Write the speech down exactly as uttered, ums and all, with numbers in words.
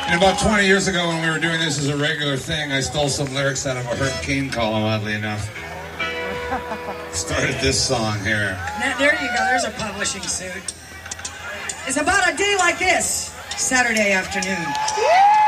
And about twenty years ago when we were doing this as a regular thing, I stole some lyrics out of a Herb Caen column, oddly enough. Started this song here. Now, there you go, there's a publishing suit. It's about a day like this, Saturday afternoon.